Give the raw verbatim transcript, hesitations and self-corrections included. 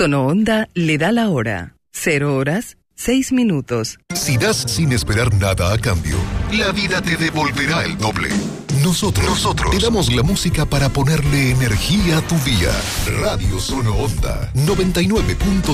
Sono Onda le da la hora. Cero horas, seis minutos. Si das sin esperar nada a cambio, la vida te devolverá el doble. Nosotros, nosotros te damos la música para ponerle energía a tu día. Radio Sono Onda noventa y nueve punto